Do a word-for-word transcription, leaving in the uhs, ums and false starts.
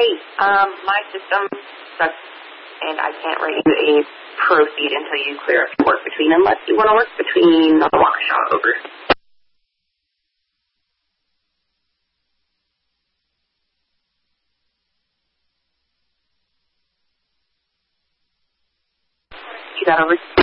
Hey, um, my system sucks, and I can't write you a proceed until you clear up your work between, unless you want to work between the Waukesha. Over. You got over.